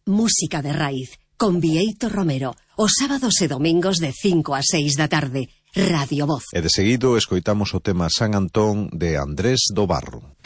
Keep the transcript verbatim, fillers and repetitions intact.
música de raíz, con Bieito Romero, os sábados e domingos de cinco a seis da tarde, Radio Voz. E de seguido escoitamos o tema San Antón de Andrés do Barro.